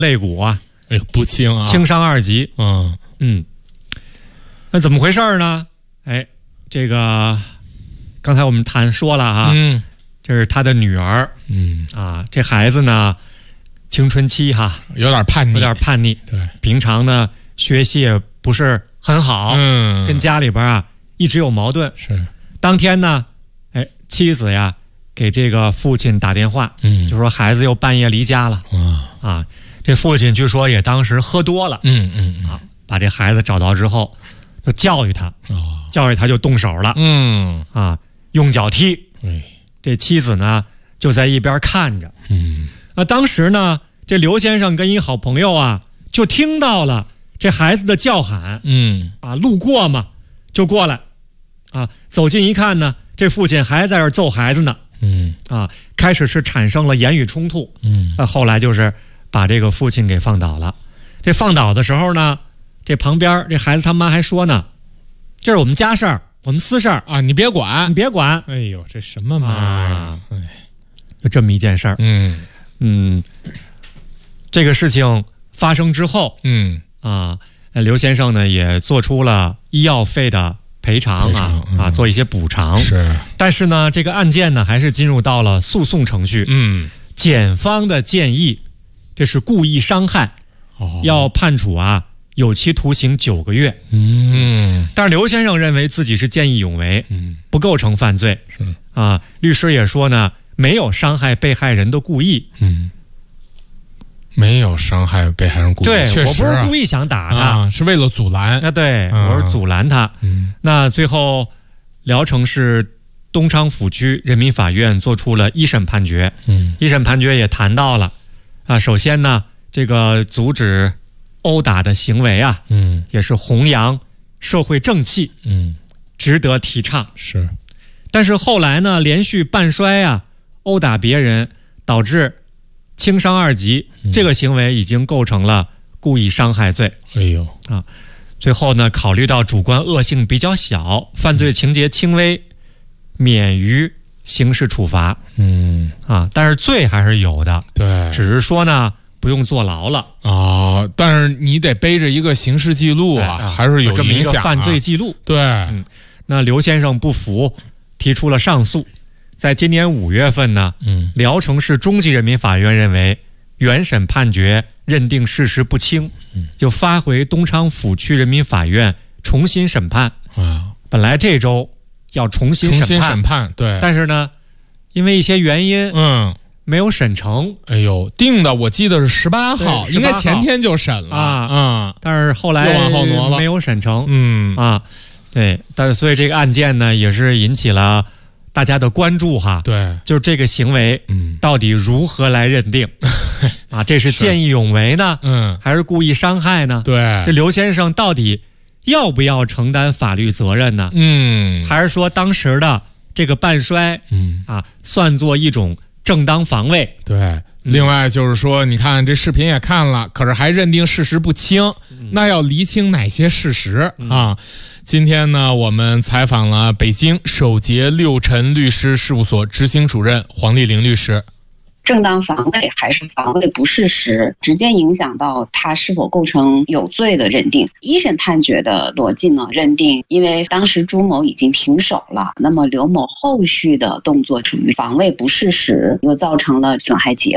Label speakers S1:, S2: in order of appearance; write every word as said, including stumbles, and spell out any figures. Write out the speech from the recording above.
S1: 肋骨啊，
S2: 哎呦不轻啊，
S1: 轻伤二级。
S2: 嗯
S1: 嗯，那怎么回事呢？哎，这个刚才我们谈说了啊，
S2: 嗯，
S1: 这是他的女儿，
S2: 嗯
S1: 啊，这孩子呢，青春期哈，
S2: 有点叛逆，
S1: 有点叛逆。
S2: 对，
S1: 平常呢学习也不是很好，
S2: 嗯，
S1: 跟家里边啊一直有矛盾。
S2: 是，
S1: 当天呢，哎，妻子呀给这个父亲打电话，
S2: 嗯，
S1: 就说孩子又半夜离家了，
S2: 啊
S1: 啊，这父亲据说也当时喝多了，
S2: 嗯嗯嗯，
S1: 啊，把这孩子找到之后，就教育他，
S2: 哦，
S1: 教育他就动手了，
S2: 嗯
S1: 啊，用脚踢。
S2: 哎，
S1: 这妻子呢就在一边看着，
S2: 嗯，
S1: 啊，当时呢，这刘先生跟一好朋友啊就听到了这孩子的叫喊，
S2: 嗯
S1: 啊，路过嘛，就过来，啊，走近一看呢，这父亲还在这儿揍孩子呢，
S2: 嗯
S1: 啊，开始是产生了言语冲突，
S2: 嗯，
S1: 啊，后来就是把这个父亲给放倒了。这放倒的时候呢，这旁边这孩子他妈还说呢，这是我们家事儿，我们私事儿
S2: 啊，你别管，
S1: 你别管。
S2: 哎呦，这什么妈呀？
S1: 啊
S2: 哎，
S1: 就这么一件事儿。
S2: 嗯
S1: 嗯，这个事情发生之后
S2: 嗯
S1: 啊，刘先生呢也做出了医药费的赔偿
S2: 赔
S1: 啊
S2: 偿嗯
S1: 啊，做一些补偿。
S2: 是，
S1: 但是呢，这个案件呢还是进入到了诉讼程序。
S2: 嗯
S1: 检方的建议，这是故意伤害，
S2: 哦，
S1: 要判处啊有期徒刑九个月。
S2: 嗯
S1: 但是刘先生认为自己是见义勇为，
S2: 嗯
S1: 不构成犯罪。
S2: 是，
S1: 啊，律师也说呢，没有伤害被害人的故意。
S2: 嗯，没有伤害被害人故意，
S1: 对，
S2: 确实、啊、
S1: 我不是故意想打他，
S2: 啊、是为了阻拦。
S1: 那对、
S2: 啊、
S1: 我是阻拦他。
S2: 嗯，
S1: 那最后聊城市东昌府区人民法院做出了一审判决。
S2: 嗯，
S1: 一审判决也谈到了啊，首先呢，这个阻止殴打的行为啊，
S2: 嗯，
S1: 也是弘扬社会正气，
S2: 嗯，
S1: 值得提倡。
S2: 是，
S1: 但是后来呢，连续半摔啊，殴打别人，导致轻伤二级，
S2: 嗯、
S1: 这个行为已经构成了故意伤害罪。
S2: 哎呦
S1: 啊，最后呢，考虑到主观恶性比较小，犯罪情节轻微，免于刑事处罚。
S2: 嗯
S1: 啊，但是罪还是有的。
S2: 对，
S1: 只是说呢，不用坐牢了
S2: 啊、哦，但是你得背着一个刑事记录啊，啊还是有
S1: 这么一个
S2: 犯
S1: 罪记录。
S2: 对，
S1: 嗯，那刘先生不服，提出了上诉。在今年五月份呢，
S2: 嗯，
S1: 聊城市中级人民法院认为原审判决认定事实不清，
S2: 嗯，
S1: 就发回东昌府区人民法院重新审判。
S2: 啊，
S1: 本来这周要重新审判，
S2: 重新审判，对，
S1: 但是呢，因为一些原因，
S2: 嗯，
S1: 没有审成。
S2: 哎呦，定的我记得是十八号，应该前天就审了
S1: 啊
S2: 啊，
S1: 但是后来
S2: 又往后挪了，
S1: 没有审成。
S2: 嗯
S1: 啊，对，但是所以这个案件呢，也是引起了大家的关注哈。
S2: 对，
S1: 就是这个行为，
S2: 嗯，
S1: 到底如何来认定？啊，这是见义勇为呢，
S2: 嗯，
S1: 还是故意伤害呢？
S2: 对，
S1: 这刘先生到底要不要承担法律责任呢？
S2: 嗯，
S1: 还是说当时的这个半摔，
S2: 嗯
S1: 啊，算作一种正当防卫？
S2: 对。另外就是说，你看这视频也看了，可是还认定事实不清，
S1: 嗯、
S2: 那要厘清哪些事实、
S1: 嗯、
S2: 啊？今天呢，我们采访了北京首捷六晨律师事务所执行主任黄丽玲律师。
S3: 正当防卫还是防卫不事实，直接影响到他是否构成有罪的认定。一审判决的逻辑呢，认定因为当时朱某已经平手了，那么刘某后续的动作属于防卫不事实，又造成了损害结果。